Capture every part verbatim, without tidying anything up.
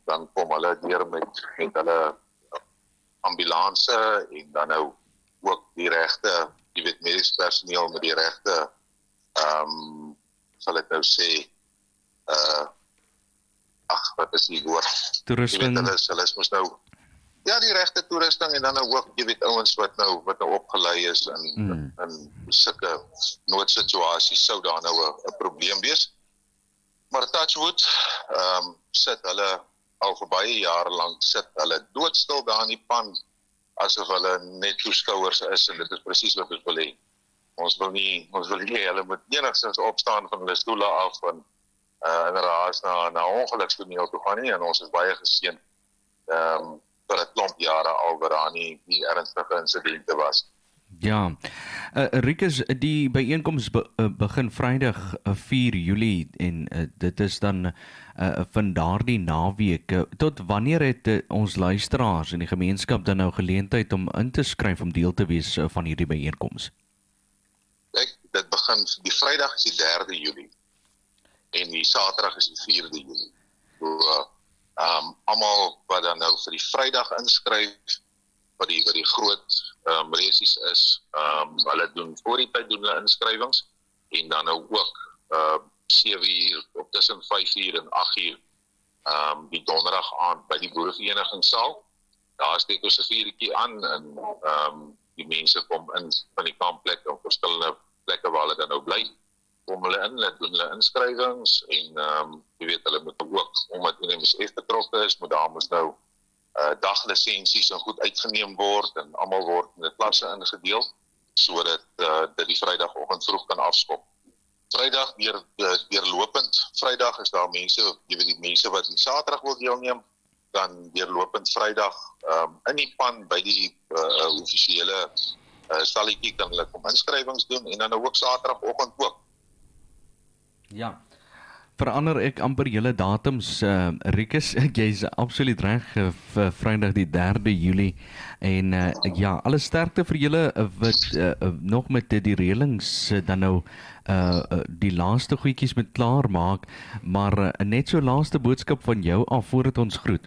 dan kom hulle deur met, met hulle ambulanse en dan nou ook die regte, jy weet, mediese personeel met die regte, um, sal ek nou sê, uh, ag, wat is die woord? Toerusting. Jy weet, hulle is, hulle is mos nou, ja, die regte toerusting en dan nou ook, jy weet, ouens wat nou, wat nou opgelei is in, mm. in, in sulke noodsituasies sou daar nou 'n probleem wees. Maar touchwood, um, sit hulle al vir baie jare lank, sit hulle doodstil daar in die pan, asof hulle net toeskouers is, en dit is presies wat ons wil hê. Ons wil nie, ons wil nie, hulle moet enigstens opstaan van hulle stoele af, en uh, in raas na, na ongelukstoneel toe gaan nie, en ons is baie geseën, um, vir 'n klomp jare al wat daar nie, nie ernstige insidente was. Ja, uh, Rikus, die byeenkoms be, uh, begin Vrydag uh, vier Julie en uh, dit is dan uh, van daardie naweek. Uh, tot wanneer het uh, ons luisteraars in die gemeenskap dan nou geleentheid om in te skryf om deel te wees uh, van hierdie byeenkoms? Kijk, dit begin, die Vrydag is die derde Julie en die Saterdag is die vierde Julie. So, uh, um, almal wat dan nou vir die Vrydag inskryf, wat die, wat die groot um, resies is, um, hulle doen voor die tyd doen hulle inskrywings, en dan nou ook uh, sewe uur, op tussen vyf uur en agt uur, um, die donderdag aand by die boereverenigingssaal. Daar steek ons 'n vuurtjie aan, en um, die mense kom in van die kampplek, op verskillende plekke waar hulle dan nou bly, kom hulle in, hulle doen hulle inskrywings, en um, jy weet, hulle moet ook, omdat die N M S F betrokke is, moet daar moes nou Uh, daglisensies en goed uitgeneem word en almal word in die klasse ingedeel sodat uh, dit die Vrydagoggend vroeg kan afskop. Vrydag deur deurlopend, Vrydag is daar mense, jy weet die mense wat die Saterdag wil deelneem, dan deurlopend Vrydag um, in die pan by die uh, offisiële uh, stalletjie kan hulle kom inskrywings doen en dan ook Saterdagoggend ook. Ja. Verander ek amper julle datums, uh, Rikus, jy's absoluut reg uh, vir Vrydag die derde Julie, en uh, ja, alle sterkte vir julle uh, wat uh, uh, nog met die reëlings uh, dan nou uh, uh, die laaste goedjies met klaar maak, maar uh, net so laaste boodskap van jou af voordat ons groet.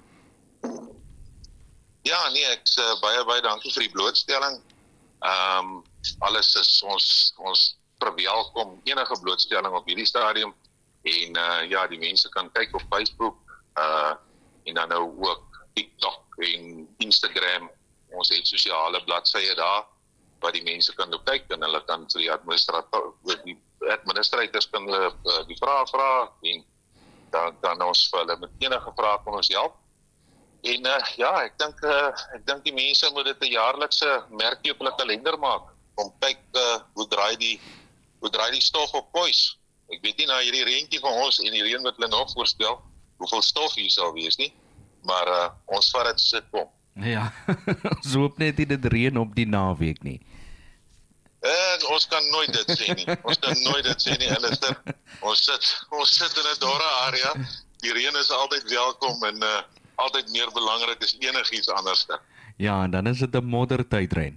Ja, nee, ek uh, baie baie dankie vir die blootstelling. Um, alles is ons ons verwelkom enige blootstelling op hierdie stadium. En uh, ja, die mense kan kyk op Facebook, uh, en dan nou ook TikTok en Instagram. Ons het sosiale bladsye daar, waar die mense kan nou kyk, en hulle kan vir die administrateurs, die administrateurs kan hulle uh, die vrae vra, en dan kan ons vir hulle met enige vrae kan ons help. En uh, ja, ek dink uh, ek dink die mense moet dit 'n jaarlikse merkie op hulle kalender maak, om kyk uh, hoe draai die hoe draai die stof op Kois. Ek weet nie na hierdie reentjie van ons en die reën wat hulle nog voorstel, hoeveel stof hier sal wees nie, maar uh, ons vat dit sit kom. Ja, ons hoop net nie dit reën op die naweek nie. En ons kan nooit dit sê nie, ons kan nooit dit sê nie, Alistair. Ons sit, ons sit in 'n dorre area, die reën is altyd welkom, en uh, altyd meer belangrik is enigiets anders. Ja, en dan is dit 'n moddertydrein.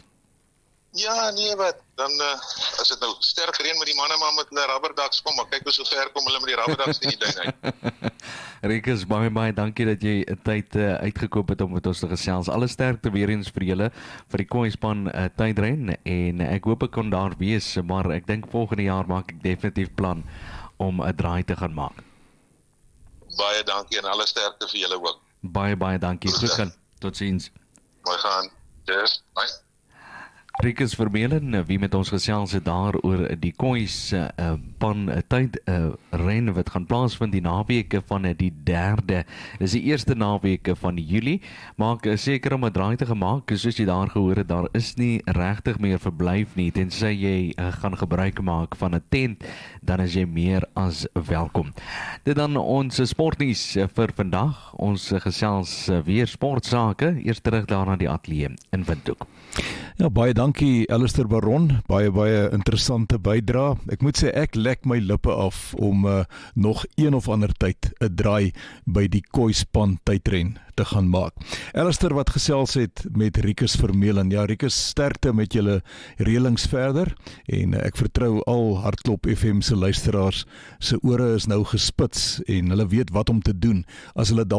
Ja, nee wat, dan uh, as dit nou sterk reën met die manne maar met hulle rubberdaks kom, maar kyk hoe so ver kom hulle met die rubberdaks in die ding uit. Rikus, baie baie dankie dat jy 'n tyd uh, uitgekoop het om met ons te gesels. Alle sterkte weer eens vir julle vir die Kooispan uh, tydren, en uh, ek hoop ek kon daar wees, maar ek dink volgende jaar maak ek definitief plan om 'n draai te gaan maak. Baie dankie en alle sterkte vir julle ook. Baie baie dankie. Goed gaan. Totsiens. Mooi gaan. Cheers. Bye. Rikus Vermeulen, wie met ons gesels het daar oor die Kois uh, pan uh, tyd uh, ren wat gaan plaasvind die naweke van uh, die derde. Dis die eerste naweke van Julie. Maak uh, seker om 'n draai te gemaak, soos jy daar gehoor het, daar is nie regtig meer verblyf nie, tensy jy uh, gaan gebruik maak van 'n tent, dan is jy meer as welkom. Dit dan ons sportnuus uh, vir vandag. Ons uh, gesels uh, weer sportsake, eers terug daar na die ateljee in Windhoek. Ja, baie dankie Alistair Baron, baie baie interessante bydra. Ek moet sê ek lek my lippe af om uh, nog een of ander tyd 'n draai by die Kooispan tydren te gaan maak. Alistair wat gesels het met Rikus Vermeulen. Ja, Rikus, sterkte met julle reëlings verder, en uh, ek vertrou al Hartklop F M se luisteraars se ore is nou gespits en hulle weet wat om te doen as hulle